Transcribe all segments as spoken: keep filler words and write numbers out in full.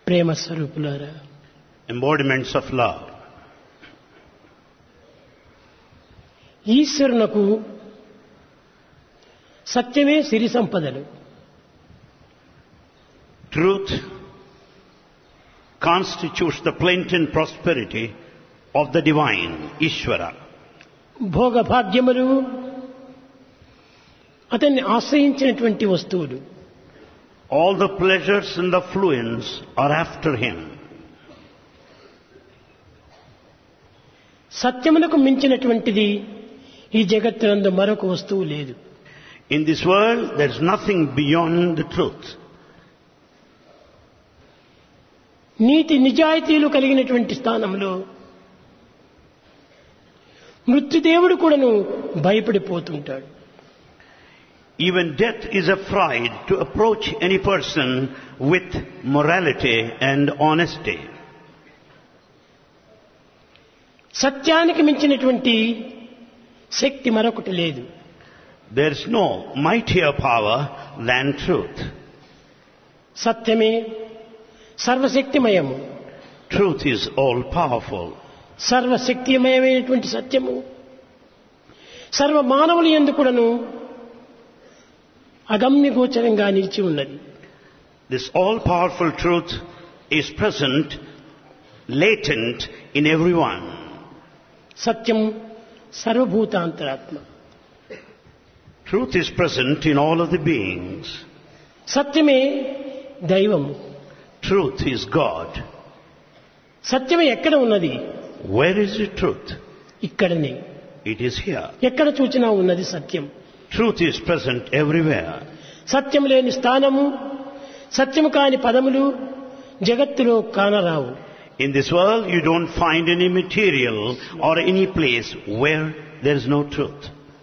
ప్రేమ స్వరూపులారా, embodiments of love. ఈశ్వరునకు సత్యమే సిరి సంపదలు. Truth constitutes the plenty and prosperity of the divine, Ishvara. భోగభాగ్యములు అతన్ని ఆశ్రయించినటువంటి వస్తువులు. All the pleasures and the fluence are after him. సత్యమునకు మించినటువంటిది ఈ జగత్తునందు మరొక వస్తువు లేదు. In this world, there is nothing beyond the truth. నీతి నిజాయితీలు కలిగినటువంటి స్థానంలో మృత్యుదేవుడు కూడాను భయపడిపోతుంటాడు. Even death is afraid to approach any person with morality and honesty. సత్యానికి మించినటువంటి శక్తి మరొకటి లేదు. There is no mightier power than truth. సత్యమే సర్వశక్తిమయము. Truth is all powerful. సర్వశక్తిమయమైనటువంటి సత్యము సర్వ మానవుల యందు కూడాను అగమ్యగోచరంగా నిలిచి ఉన్నది. This all-powerful truth is present, latent in everyone. Satyam సర్వభూతాంతరాత్మ. Truth is present in all of the beings. సత్యమే దైవము. Truth is God. సత్యమే ఎక్కడ ఉన్నది? Where is the truth? ఇక్కడనే. It is here. ఎక్కడ చూచినా ఉన్నది సత్యం. Truth is present everywhere. సత్యం లేని స్థానము, సత్యము కాని పదములు జగత్తులో కానరావు. In this world, you don't find any material or any place where there is no truth.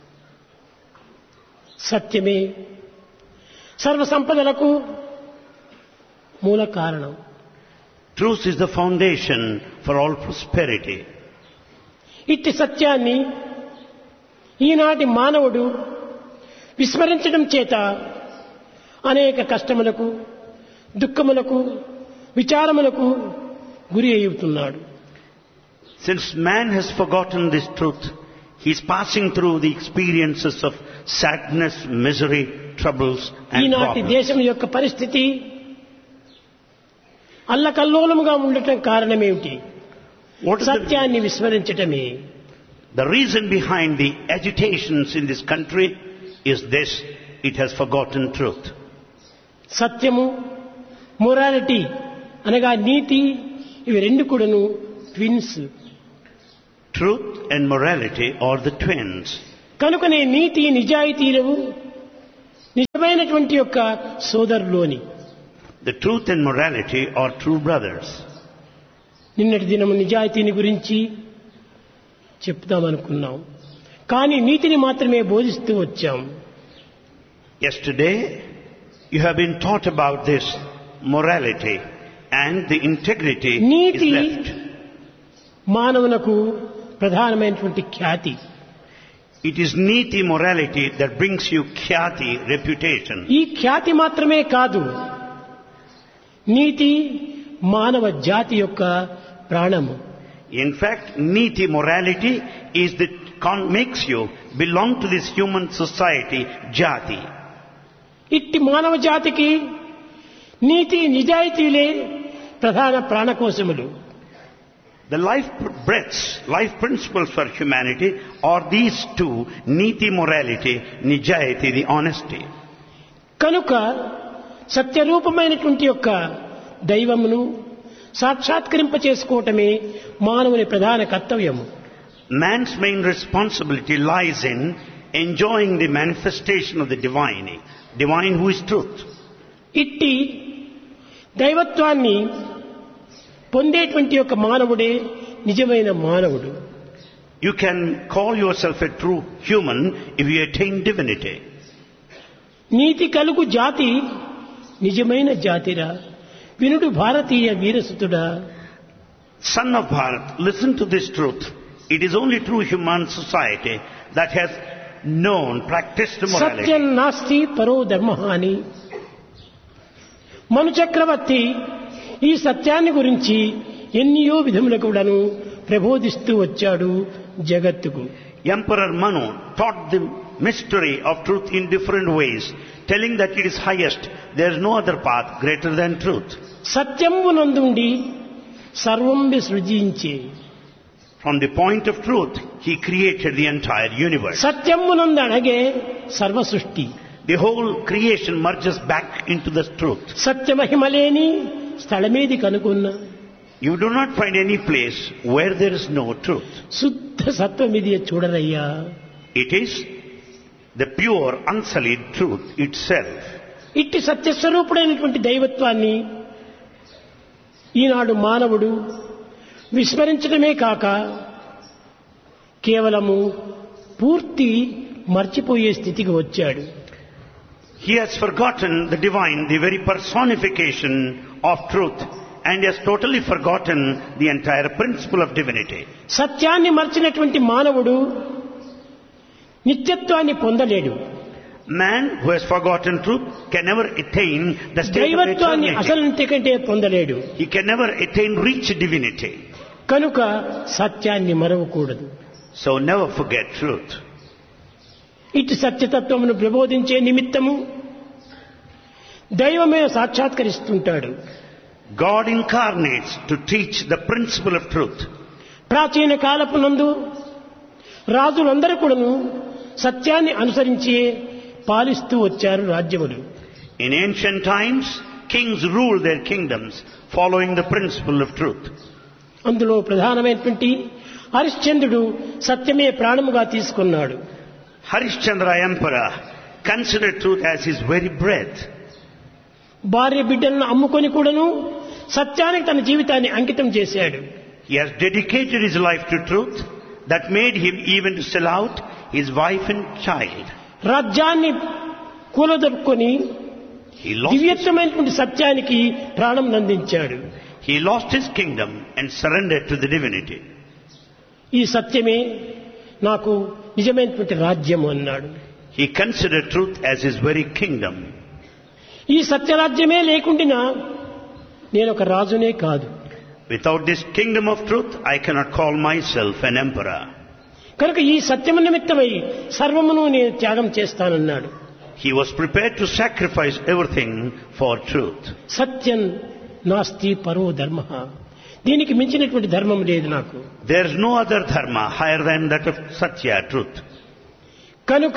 సత్యమే సర్వ సంపదలకు మూల కారణం. Truth is the foundation for all prosperity. ఇట్టి సత్యాన్ని ఈనాటి మానవుడు విస్మరించడం చేత అనేక కష్టములకు, దుఃఖములకు, విచారములకు గురి అవుతున్నాడు. Since man has forgotten this truth, he is passing through the experiences of sadness, misery, troubles and ఈనాటి problems. దేశం యొక్క పరిస్థితి అల్లకల్లోలముగా ఉండటం కారణమేమిటి? What is the, సత్యాన్ని విస్మరించటమే. the reason behind the agitations in this country is this: it has forgotten truth. సత్యము, morality అనగా నీతి, ఇవి రెండు కూడాను twins. Truth and morality are the twins. కనుకనే నీతి నిజాయితీలు నిజమైనటువంటి యొక్క సోదరులోని. The truth and morality are true brothers. నిన్నటి దినము నిజాయితీని గురించి చెప్తామనుకున్నాం, కానీ నీతిని మాత్రమే బోధిస్తూ వచ్చాం. Yesterday, you have been taught about this morality and the integrity is NITI left. మానవునకు ప్రధానమైనటువంటి ఖ్యాతి. It is neeti morality that brings you khyati, reputation. ఈ ఖ్యాతి మాత్రమే కాదు, నీతి మానవ జాతి యొక్క ప్రాణము. In fact, neeti morality is the con- makes you belong to this human society, jati. ఇట్టి మానవ జాతికి నీతి నిజాయితీలే ప్రధాన ప్రాణకోశములు. The life breaths, life principles for humanity are these two: neeti morality, nijayati, the honesty. కనుక సత్యరూపమైనటువంటి యొక్క దైవమును సాక్షాత్కరింప చేసుకోవటమే మానవుని ప్రధాన కర్తవ్యము. Man's main responsibility lies in enjoying the manifestation of the divine, divine who is truth. ఇట్టి దైవత్వాన్ని పొందేటువంటి యొక్క మానవుడే నిజమైన మానవుడు. You can call yourself a true human if you attain divinity. నీతి కలుగు జాతి నిజమైన జాతిరా, వినుడు భారతీయ వీరసుతుడా. Son of Bharat, listen to this truth. It is only true human society that has known, practiced morality. సత్యం నాస్తి పరో ధర్మ అని మను చక్రవర్తి ఈ సత్యాన్ని గురించి ఎన్నో విధముల కూడాను ప్రబోధిస్తూ వచ్చాడు జగత్తుకు. Emperor Manu taught the mystery of truth in different ways, telling that it is highest. There is no other path greater than truth. సత్యమునందుండి సర్వంబి సృజించే. From the point of truth, he created the entire universe. సత్యమునందు అణగే సర్వ సృష్టి. The whole creation merges back into the truth. సత్యమహిమలేని స్థలమేది కనుకున్న. You do not find any place where there is no truth. శుద్ధ సత్వమిది చూడరయ్యా. It is the pure, unsullied truth itself. ఇట్టి సత్యస్వరూపుడైనటువంటి దైవత్వాన్ని ఈనాడు మానవుడు విస్మరించడమే కాక కేవలము పూర్తి మర్చిపోయే స్థితికి వచ్చాడు. He has forgotten the divine, the very personification of truth, and he has totally forgotten the entire principle of divinity. సత్యాన్ని మర్చినటువంటి మానవుడు నిత్యత్వాన్ని పొందలేడు. Man who has forgotten truth can never attain the state of దైవత్వాన్ని eternity. అసలు కంటే పొందలేడు. He can never attain reach divinity. కనుక సత్యాన్ని మరవకూడదు. So never forget truth. ఇటు సత్యతత్వమును ప్రబోధించే నిమిత్తము దైవమే సాక్షాత్కరిస్తుంటాడు. God incarnates to teach the principle of truth. ప్రాచీన కాలపు నందు రాజులందరూ కూడాను సత్యాన్ని అనుసరించి పాలిస్తూ వచ్చారు రాజ్యములు. In ancient times, kings ruled their kingdoms following the principle of truth. అందులో ప్రధానమైనటువంటి హరిశ్చంద్రుడు సత్యమే ప్రాణముగా తీసుకున్నాడు. Harishchandra Emperor considered truth as his very breath. భార్య బిడ్డలను అమ్ముకొని కూడాను సత్యానికి తన జీవితాన్ని అంకితం చేశాడు. He has dedicated his life to truth that made him even to sell out his wife and child. రాజ్యాన్ని కూలదొరుకొని He lost his, దివ్యత్వమైనటువంటి సత్యానికి ప్రాణం నందించాడు. he lost his kingdom and surrendered to the divinity. ఈ సత్యమే నాకు నిజమైనటువంటి రాజ్యము అన్నాడు. He considered truth as his very kingdom. ఈ సత్యరాజ్యమే లేకుండా నేను ఒక రాజునే కాదు. Without this kingdom of truth, I cannot call myself an emperor. కనుక ఈ సత్యము నిమిత్తమై సర్వమును నేను త్యాగం చేస్తానన్నాడు. He was prepared to sacrifice everything for truth. సత్యం నాస్తి పరో ధర్మ. దీనికి మించినటువంటి ధర్మం లేదు నాకు. There is no other dharma higher than that of Satya, truth. కనుక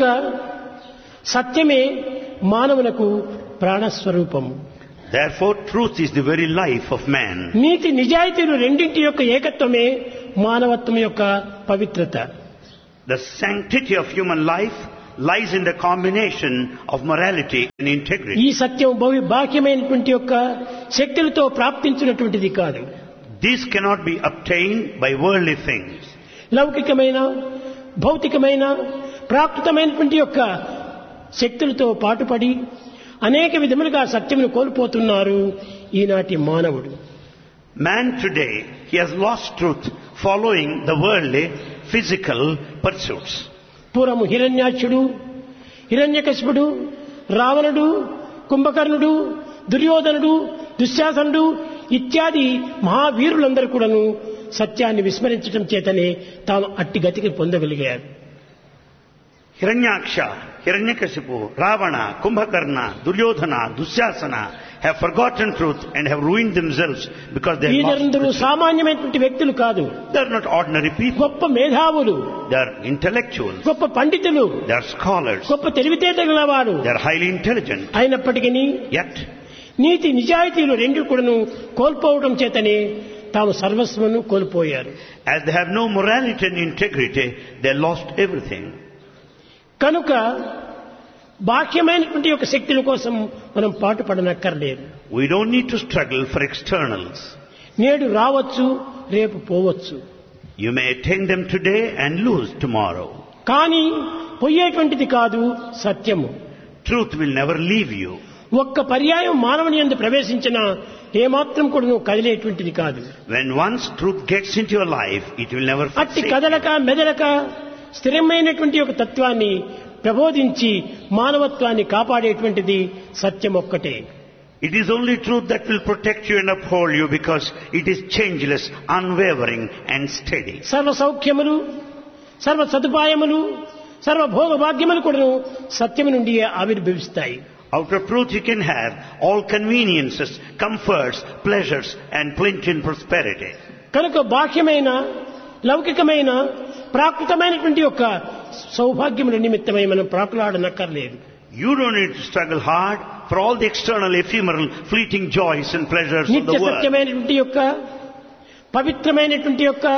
సత్యమే మానవులకు ప్రాణస్వరూపము. Therefore, truth is the very life of man. నీతి నిజాయితీలు రెండింటి యొక్క ఏకత్వమే మానవత్వం యొక్క పవిత్రత. The sanctity of human life lies in the combination of morality and integrity. ఈ సత్యం బహు బాహ్యమైనటువంటి యొక్క శక్తులతో ప్రాప్తించినటువంటిది కాదు. These cannot be obtained by worldly things. లౌకికమైన భౌతికమైన ప్రాకృతమైనటువంటి యొక్క శక్తులతో పాటుపడి అనేక విధములుగా సత్యమును కోల్పోతున్నారు ఈనాటి మానవుడు. Man today, he has lost truth following the worldly, physical pursuits. పూర్వము హిరణ్యాక్షుడు, హిరణ్యకశిపుడు, రావణుడు, కుంభకర్ణుడు, దుర్యోధనుడు, దుశ్శాసనుడు ఇత్యాది మహావీరులందరూ కూడాను సత్యాన్ని విస్మరించడం చేతనే తాము అట్టి గతికి పొందగలిగారు. Hiranyaksha, Hiranyakasipu, Ravana, Kumbhakarna, Duryodhana, Dusyasana have forgotten truth and have ruined themselves because they have వీరందరూ lost. సామాన్యమైనటువంటి వ్యక్తులు కాదు. They are not ordinary people. గొప్ప మేధావులు, They are intellectuals. గొప్ప పండితులు, They are scholars. గొప్ప తెలివితేటగల వారు. They are highly intelligent. అయినప్పటికీ Yet, నీతి నిజాయితీలు రెండు కూడాను కోల్పోవడం చేతనే తాము సర్వస్వమును కోల్పోయారు. as they have no morality and integrity, they lost everything. కనుక బాహ్యమైనటువంటి యొక్క శక్తుల కోసం మనం పాటుపడనక్కర్లేదు. We don't need to struggle for externals. నేడు రావచ్చు, రేపు పోవచ్చు. You may attain them today and lose tomorrow. కానీ పోయేటువంటిది కాదు సత్యము. Truth will never leave you. ఒక్క పర్యాయం మానవుని యందు ప్రవేశించిన ఏమాత్రం కూడా నువ్వు కదిలేటువంటిది కాదు. When once truth gets into your life, it will never అట్టి forsake కదలక you. మెదలక స్థిరమైనటువంటి ఒక తత్వాన్ని ప్రబోధించి మానవత్వాన్ని కాపాడేటువంటిది సత్యం ఒక్కటే. It is only truth that will protect you and uphold you because it is changeless, unwavering and steady. సర్వ సౌఖ్యములు, సర్వ సదుపాయములు, సర్వ భోగ భాగ్యములు కూడాను సత్యము నుండి ఆవిర్భవిస్తాయి. Out of truth you can have all conveniences, comforts, pleasures and plenty and prosperity. కనుక బాహ్యమైన, లౌకికమైన, ప్రాకృతమైనటువంటి యొక్క సౌభాగ్యముల నిమిత్తమై మనం ప్రాకులాడనక్కర్లేదు. You don't need to struggle hard for all the external, ephemeral, fleeting joys and pleasures of the నిత్య world. సత్యమైనటువంటి యొక్క పవిత్రమైనటువంటి యొక్క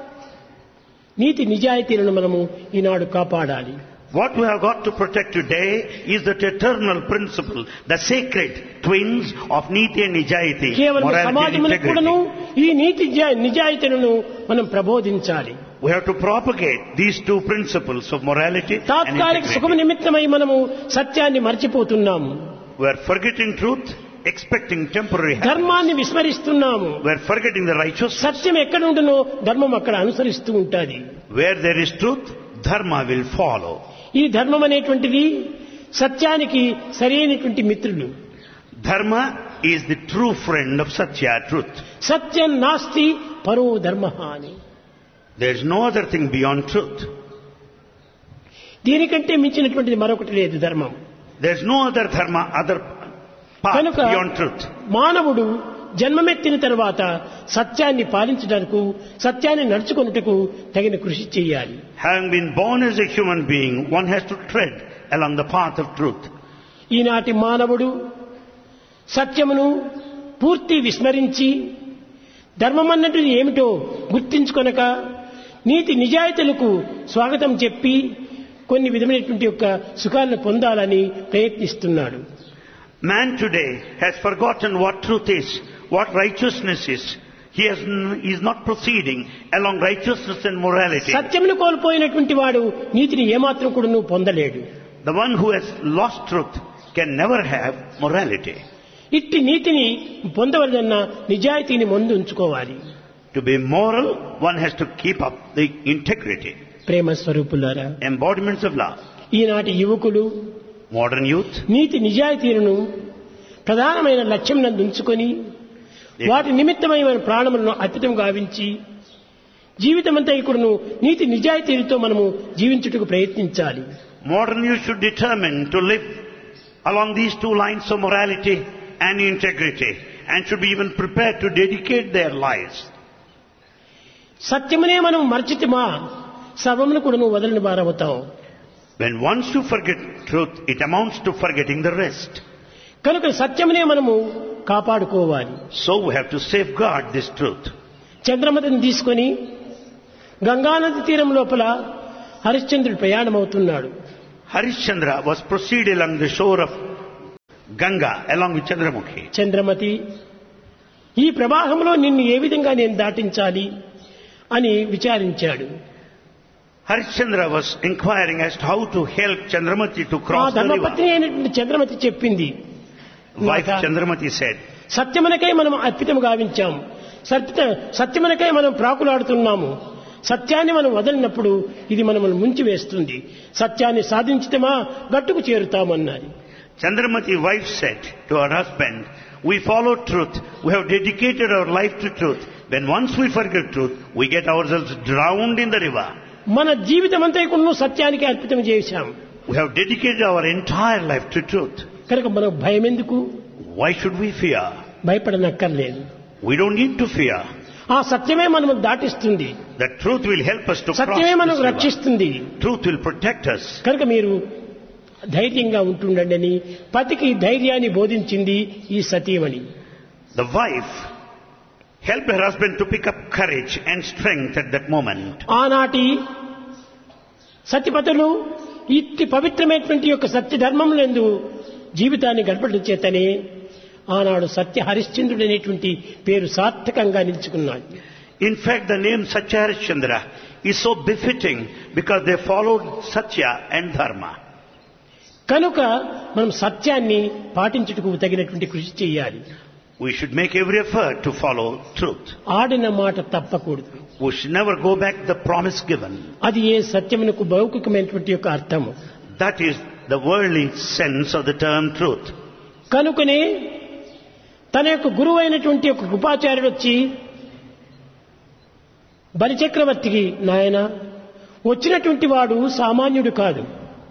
నీతి నిజాయితీలను మనము ఈనాడు కాపాడాలి. What we have got to protect today is that eternal principle, the sacred twins of Niti and Nijayati, కేవలం morality and సమాజములకు కూడాను integrity. ఈ నీతి నిజాయితీలను మనం ప్రబోధించాలి. We have to propagate these two principles of morality and తాత్కాలిక సుఖం integrity. నిమిత్తమై మనము సత్యాన్ని మర్చిపోతున్నాము. We are forgetting truth, expecting temporary happiness. ధర్మాన్ని విస్మరిస్తున్నాము. We are forgetting the righteous. సత్యం ఎక్కడ ఉండునో ధర్మం అక్కడ అనుసరిస్తూ ఉంటుంది. Where there is truth, dharma will follow. ఈ ధర్మం అనేటువంటిది సత్యానికి సరైనటువంటి మిత్రులు. Dharma is the true friend of Satya, truth. సత్యం నాస్తి పరో ధర్మ అని. There is no other thing beyond truth. దీనికంటే మించినటువంటిది మరొకటి లేదు ధర్మం. There is no other dharma, other path కనుక beyond truth. మానవుడు జన్మమెత్తిన తర్వాత సత్యాన్ని పాలించడానికి, సత్యాన్ని నడుచుకొనుటకు తగిన కృషి చేయాలి. Having been born as a human being, one has to tread along the path of truth. ఈనాటి మానవుడు సత్యమును పూర్తి విస్మరించి ధర్మమన్నది ఏమిటో గుర్తించుకొనక నీతి నిజాయితీలకు స్వాగతం చెప్పి కొన్ని విధమైనటువంటి యొక్క సుఖాలను పొందాలని ప్రయత్నిస్తున్నాడు. Man today has forgotten what truth is, what righteousness is. He has, he is not proceeding along righteousness and morality. సత్యమును కోల్పోయినటువంటి వాడు నీతిని ఏమాత్రం కూడా నువ్వు పొందలేడు. The one who has lost truth can never have morality. ఇట్టి నీతిని పొందవలన నిజాయితీని ముందు ఉంచుకోవాలి. To be moral, one has to keep up the integrity. ప్రేమ స్వరూపులారా, Embodiments of love. ఈనాటి యువకులు Modern youth, నీతి నిజాయితీలను ప్రధానమైన లక్ష్యం నందు ఉంచుకొని వాటి నిమిత్తమై మన ప్రాణములను అర్పితం గావించి జీవితమంతా ఇక్కడను నీతి నిజాయితీలతో మనము జీవించుటకు ప్రయత్నించాలి. modern youth should determine to live along these two lines of morality and integrity, and should be even prepared to dedicate their lives. సత్యమునే మనం మర్చితిమా సర్వమును కూడాను వదలని వారవుతాం. When once you forget truth, it amounts to forgetting the rest. కనుక సత్యమునే మనము కాపాడుకోవాలి. So we have to safeguard this truth. చంద్రమతిని తీసుకొని గంగానది తీరం లోపల హరిశ్చంద్రుడు ప్రయాణమవుతున్నాడు. Harishchandra was proceeding along the shore of Ganga along with Chandramukhi. Chandramati, ఈ ప్రవాహంలో నిన్ను ఏ విధంగా నేను దాటించాలి అని విచారించాడు. Harishchandra was inquiring as to how to help Chandramati to ఆ cross the river. ధర్మపత్ని అయినటువంటి చంద్రమతి చెప్పింది, Wife Chandramati said, సత్యమునకై మనం అర్పితం గావించాము, సత్య సత్యమునకై మనం ప్రాకులాడుతున్నాము. సత్యాన్ని మనం వదలినప్పుడు ఇది మనల్ని ముంచి వేస్తుంది. సత్యాన్ని సాధించితమా గట్టుకు చేరుతామన్నది. Chandramati wife said to her husband, we follow truth, we have dedicated our life to truth. When once we forget truth, we get ourselves drowned in the river. మన జీవితం అంతా కూడా సత్యానికి అర్పితం చేశాం. We have dedicated our entire life to truth. కనుక మనకు భయం ఎందుకు? Why should we fear? భయపడనక్కర్లేదు. We don't need to fear. ఆ సత్యమే మనము దాటిస్తుంది. The truth will help us to cross సత్యమే this మనకు river. రక్షిస్తుంది. Truth will protect us. కనుక మీరు ధైర్యంగా ఉంటుండండి అని పతికి ధైర్యాన్ని బోధించింది ఈ సతీమణి. The wife helped her husband to pick up courage and strength at that moment. ఆనాటి సతిపతులు ఇట్టి పవిత్రమైనటువంటి యొక్క సత్య ధర్మములందు జీవితాన్ని గడపడం చేతనే ఆనాడు సత్య హరిశ్చంద్రుడు అనేటువంటి పేరు సార్థకంగా నిలుచుకున్నాడు. In fact, the name Satya Harishchandra is so befitting because they followed Satya and Dharma. కనుక మనం సత్యాన్ని పాటించుటకు తగినటువంటి కృషి చేయాలి. We should make every effort to follow truth. ఆడిన మాట తప్పకూడదు. We should never go back the promise given. అది ఏ సత్యమునకు భౌతికమైనటువంటి యొక్క అర్థము. That is the worldly sense of the term truth. కనుకనే తన యొక్క గురువు అయినటువంటి ఒక కృపాచార్యుడు వచ్చి బలిచక్రవర్తికి, నాయన వచ్చినటువంటి వాడు సామాన్యుడు కాదు.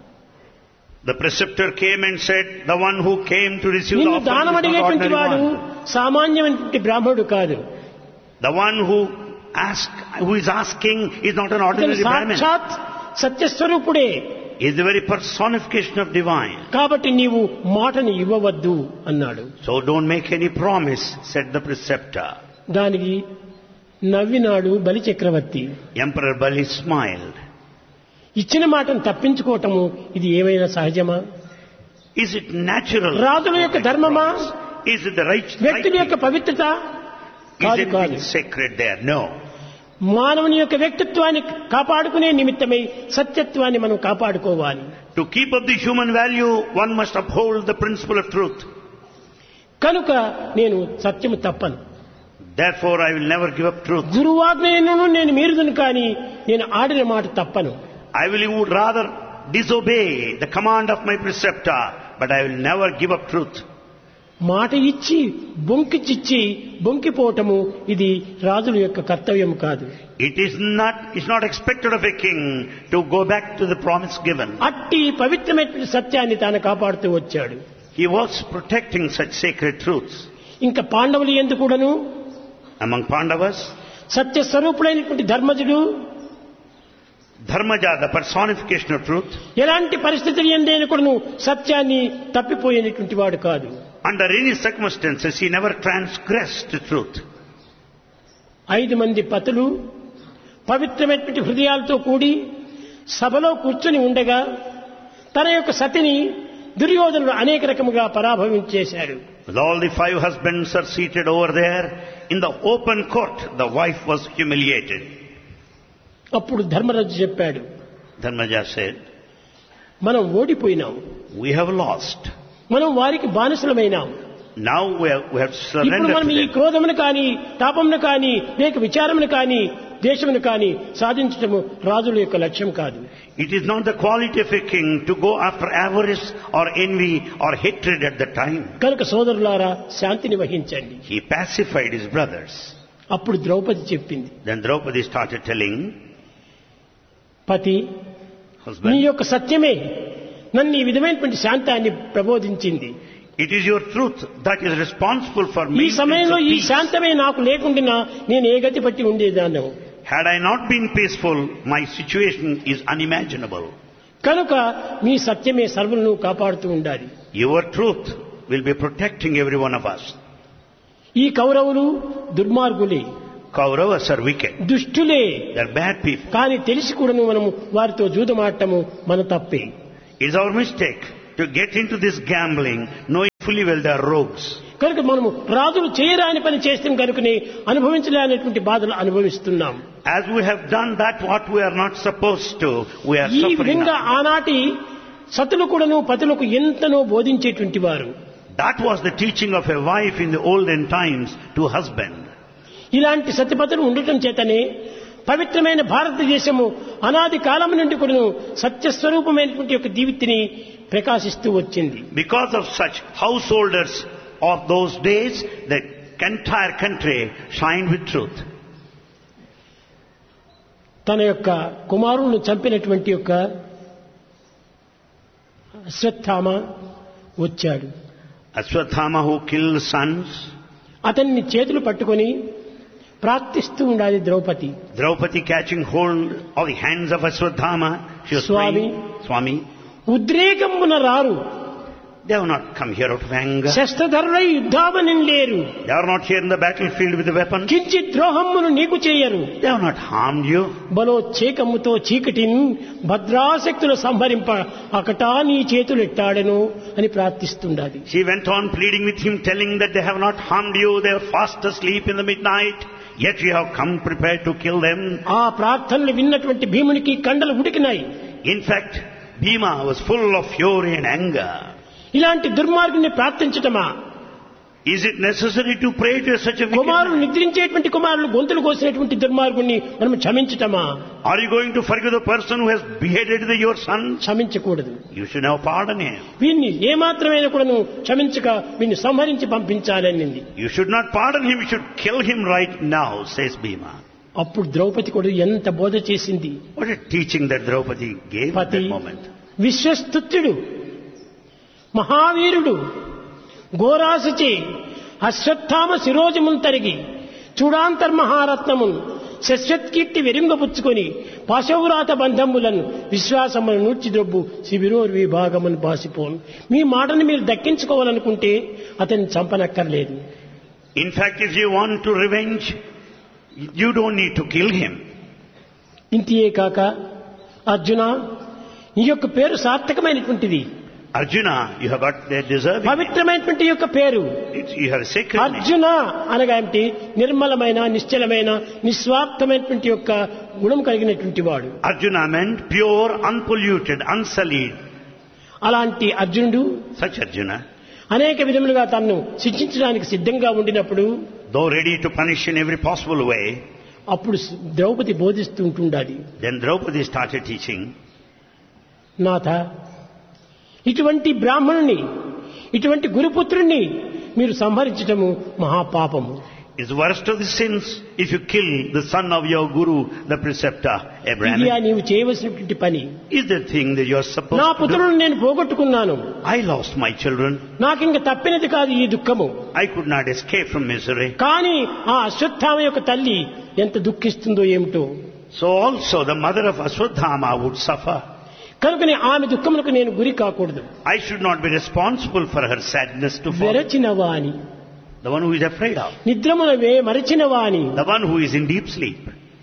The preceptor came and said, the one who came to receive the నిన్ను offering దానం is not అడిగేటువంటి ordinary వాడు one. సామాన్యమైనటువంటి బ్రాహ్మణుడు కాదు. The one who ask, who is asking is not an ఇతను ordinary Brahmin. సాక్షాత్ సత్యస్వరూపుడే. He is the very personification of divine. కాబట్టి నీవు మాటని ఇవ్వవద్దు అన్నాడు. So don't make any promise, said the preceptor. దానికి నవ్వినాడు బలిచక్రవర్తి. Emperor Bali smiled. ఇచ్చిన మాటను తప్పించుకోవటము ఇది ఏమైనా సహజమా? Is it natural? రాజుల యొక్క ధర్మమా? Is it the right, right వ్యక్తుల యొక్క thing? పవిత్రత Is కాదు it కాదు. being sacred there? No. మానవుని యొక్క వ్యక్తిత్వాన్ని కాపాడుకునే నిమిత్తమై సత్యత్వాన్ని మనం కాపాడుకోవాలి. To keep up the human value, one must uphold the principle of truth. కనుక నేను సత్యము తప్పను. Therefore, I will never give up truth. గురువాజ్ఞను నేను మీరుదును కానీ నేను ఆడిన మాట తప్పను. I will would rather disobey the command of my preceptor, but I will never give up truth. మాట ఇచ్చి బొంకిచిచ్చి బొంకిపోవటము ఇది రాజుల యొక్క కర్తవ్యం కాదు. It is not, it's not expected of a king to go back to the promise given. అట్టి పవిత్రమైన సత్యాన్ని తాను కాపాడుతూ వచ్చాడు. He was protecting such sacred truths. ఇంకా పాండవులు ఎందుకు కూడాను Among Pandavas, Satya స్వరూపుడైనటువంటి ధర్మజుడు Dharmaja, the personification of truth, ఎలాంటి పరిస్థితులు ఎందైనా కూడాను సత్యాన్ని తప్పిపోయినటువంటి వాడు కాదు. under any circumstances, he never transgressed the truth. ఐదు మంది పతులు పవిత్రమైనటువంటి హృదయాలతో కూడి సభలో కూర్చుని ఉండగా తన యొక్క సతిని దుర్యోధనుడు అనేక రకముగా పరాభవించేశాడు. With all the five husbands are seated over there, in the open court, the wife was humiliated. అప్పుడు ధర్మరాజు చెప్పాడు, Dharmaja said, మనం ఓడిపోయినాం, we have lost. మనం వారికి బానిసలమైనాం. Now we have, we have ఇప్పుడు surrendered మనం to ఈ them. క్రోధమును కానీ తాపమును కానీ లేక విచారమును కానీ దేశమును కానీ సాధించటము రాజుల యొక్క లక్ష్యం కాదు. It is not the quality of a king to go after avarice or envy or hatred at the time. కనుక సోదరులారా శాంతిని వహించండి. He pacified his brothers. అప్పుడు ద్రౌపది చెప్పింది, Then Draupadi started telling, పతి నీ husband, యొక్క సత్యమే నన్ను ఈ విధమైనటువంటి శాంతాన్ని ప్రబోధించింది. it is your truth that is responsible for ఈ maintenance సమయంలో of ఈ peace. శాంతమే నాకు లేకుండా నేను ఏ గతి పట్టి ఉండేదాన్ని. Had I not been peaceful, my situation is unimaginable. కనుక మీ సత్యమే సర్వులను కాపాడుతూ ఉండాలి. Your truth will be protecting every one of us. ఈ కౌరవులు దుర్మార్గులే, Kauravas are wicked. దుష్టులే. They are bad people. కానీ తెలిసి కూడాను మనము వారితో జూదమాడటము మన తప్పే. It is our mistake to get into this gambling knowing fully well they are rogues. కనుక మనము రాజులు చేయరాని పని చేస్తాం కనుకనే అనుభవించలేనటువంటి బాధలు అనుభవిస్తున్నాం. As we have done that what we are not supposed to, we are ఈ suffering విధంగా now. ఆనాటి సతులు కూడాను పతులకు ఎంతనో బోధించేటువంటి వారు. That was the teaching of a wife in the olden times to husband. ఇలాంటి సత్యపతులు ఉండటం చేతనే పవిత్రమైన భారతదేశము అనాది కాలం నుండి కూడా సత్యస్వరూపమైనటువంటి యొక్క దీవితిని ప్రకాశిస్తూ వచ్చింది. Because of such householders of those days, the entire country shined with truth. తన యొక్క కుమారులను చంపినటువంటి యొక్క అశ్వత్థామ వచ్చాడు. Ashwathama, who killed sons, అతన్ని చేతులు పట్టుకొని ప్రార్థిస్తూ ఉండాలి Draupadi. Draupadi catching hold of the hands of Ashwathama, she was Swami. praying, Swami, ఉద్రేకమున రారు, they have not come here out of anger. శస్త్రధరులై యుద్ధామని లేరు, They are not here in the battlefield with the weapons. కించిత్ ద్రోహమును నీకు చేయరు. They have not harmed you. బలో చేకమ్ముతో చీకటిని భద్రాశక్తులు సంహరింప అకటా నీ చేతులు ఎట్టాడెను అని ప్రార్థిస్తుండాలి. She went on pleading with him, telling that they have not harmed you, they are fast asleep in the midnight, yet you have come prepared to kill them. ఆ ప్రార్థనలు విన్నటువంటి భీమునికి కండలు ఉడికినాయి. In fact, Bhima was full of fury and anger. ఇలాంటి దుర్మార్గుని ప్రార్థించటమా? Is it necessary to pray to such a wicked కుమారుడు man? నిద్రించేటువంటి కుమారులు గొంతులు కోసినటువంటి దుర్మార్గుణ్ణి మనం క్షమించటమా? Are you going to forgive the person who has beheaded the, your son? క్షమించకూడదు. You should now pardon him. వీన్ని ఏమాత్రమైన కూడాను క్షమించక వీన్ని సంహరించి పంపించాలనింది. You should not pardon him, you should kill him right now, says Bhima. అప్పుడు ద్రౌపది కూడా ఎంత బోధ చేసింది. What a teaching that Draupadi gave at పతి that moment. విశ్వస్తుత్యుడు, మహావీరుడు, ఘోరాసుచే అశ్వత్థామ శిరోజమున్ తరిగి చూడాంతర్మహారత్నమున్ శశ్వత్కీర్తి వెరింగపుచ్చుకొని పాశౌరాత బంధములను విశ్వాసమును నూర్చిద్రొబ్బు శిబిరోర్ విభాగమును బాసిపోను. మీ మాటను మీరు దక్కించుకోవాలనుకుంటే అతన్ని చంపనక్కర్లేదు. In fact, if you want to revenge, you don't need to kill him. ఇంతియే కాక అర్జున, నీ యొక్క పేరు సార్థకమైనటువంటిది, Arjuna, you have got the deserving. పవిత్రమైనటువంటి యొక్క పేరు. It's, you have a sacred name. Arjuna అనగా ఏమిటి? నిర్మలమైన, నిశ్చలమైన, నిస్వార్థమైనటువంటి యొక్క గుణం కలిగినటువంటి వాడు. Arjuna meant pure, unpolluted, unsullied. అలాంటి అర్జునుడు Such Arjuna, అనేక విధములుగా తనను శిక్షించడానికి సిద్ధంగా ఉండినప్పుడు, though ready to punish in every possible way, అప్పుడు ద్రౌపది బోధిస్తూ ఉంటుండాలి. then Draupadi started teaching, నాథ, ఇటువంటి బ్రాహ్మణుని, ఇటువంటి గురుపుత్రుణ్ణి మీరు సంహరించటము మహాపాపము. it's the worst of the sins if you kill the son of your guru, the preceptor, Abraham. ఇది నీవు చేయవలసినటువంటి పని. Is the thing that you are supposed నా to do? పుత్రులను నేను పోగొట్టుకున్నాను, I lost my children. నాకింక తప్పినది కాదు ఈ దుఃఖము. I could not escape from misery. కానీ ఆ అశ్వత్థామ యొక్క తల్లి ఎంత దుఃఖిస్తుందో ఏమిటో. So also the mother of Aswadhama would suffer. కనుకనే ఆమె దుఃఖములకు నేను గురి కాకూడదు. I should not be responsible for her sadness to fall. వెరచిన వాని, The one who is afraid of. నిద్రమునవే మరచిన వాని, The one who is in deep sleep.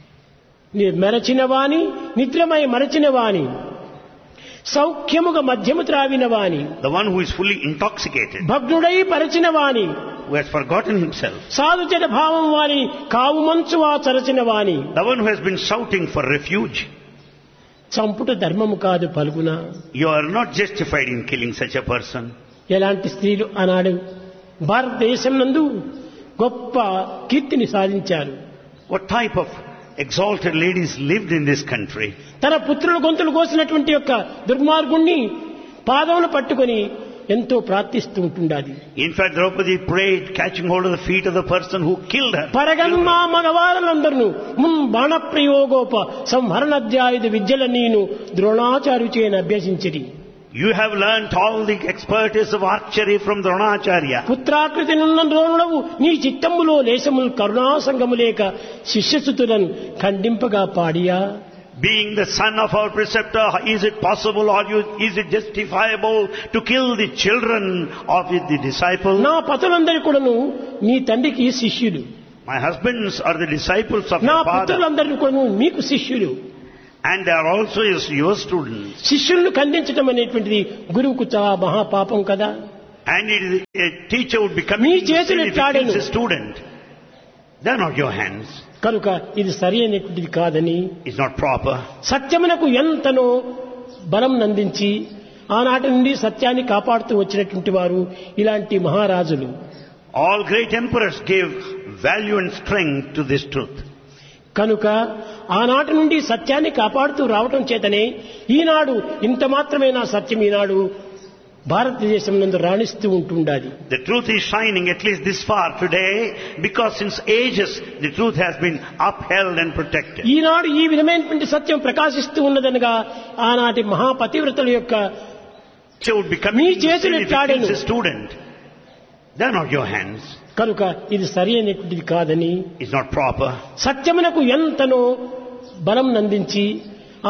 మెరచిన వాని, నిద్రమై మరచిన వాని, సౌఖ్యముగా మధ్యము త్రావిన వాని, The one who is fully intoxicated, భగ్నుడై పరచిన వాని, who has forgotten himself. సాధుజన భావం వాని, కావు మంచువా చరచిన వాని. The one who has been shouting for refuge. చంపుట ధర్మము కాదు పలుగునా. You are not justified in killing such a person. ఎలాంటి స్త్రీలు ఆనాడు భారతదేశం నందు గొప్ప కీర్తిని సాధించారు. What type of exalted ladies lived in this country? తన పుత్రుల గొంతులు కోసినటువంటి యొక్క దుర్మార్గుణ్ణి పాదమును పట్టుకొని ఎంతో ప్రార్థిస్తూ ఉంటుండాలి. In fact, Draupadi prayed, catching hold of the feet of the person who killed her. పరగన్మా మగవారులందరూ మున్ బాణ ప్రయోగోప సంహరణాధ్యాయుధ విద్యల నీను ద్రోణాచార్యుచేన అభ్యసించిరి. You have learnt all the expertise of archery from Dronacharya. పుత్రాకృతి నున్న ద్రోణుడవు నీ చిత్తములో లేశములు కరుణాసంగము లేక శిష్యసుతులను ఖండింపగా పాడియా. Being the son of our preceptor, is it possible or you, is it justifiable to kill the children of the disciples? నా పతులందరి కూడాను నీ తండ్రికి శిష్యులు, My husbands are the disciples of నా your father, పుత్రులందరినీ కూడాను మీకు శిష్యులు. and they are also your students. శిష్యులను ఖండించడం అనేటువంటిది గురువుకు చాలా మహాపాపం కదా. And it is, a teacher would be committing నీ చేతులు sin if he ఎట్లాడెను? kills a student. They are not your hands. కనుక ఇది సరి అనేటువంటిది కాదని It's not proper. సత్యమునకు ఎంతనో బలం నందించి ఆనాటి నుండి సత్యాన్ని కాపాడుతూ వచ్చినటువంటి వారు ఇలాంటి మహారాజులు. All great emperors gave value and strength to this truth. కనుక ఆనాటి నుండి సత్యాన్ని కాపాడుతూ రావటం చేతనే ఈనాడు ఇంత మాత్రమే నా సత్యం ఈనాడు భారతదేశం నందు రాణిస్తూ ఉంటుండాలి. The truth is shining at least this far today because since ages the truth has been upheld and protected. ఈనాడు ఈ విధమైనటువంటి సత్యం ప్రకాశిస్తూ ఉన్నదనగా ఆనాటి మహాపతివ్రతల యొక్క Teacher would be committing మీ చేతులు sin if he ఎట్లాడెను? kills a student. They are not your hands. కనుక ఇది సరి అనేటువంటిది కాదని It's not proper. సత్యమునకు ఎంతనో బలం నందించి